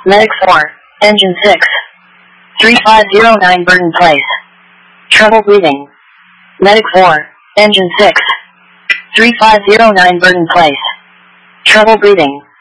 Medic 4, Engine 6. 3509 Burton Place. Trouble breathing. Medic 4, Engine 6. 3509 Burton Place. Trouble breathing.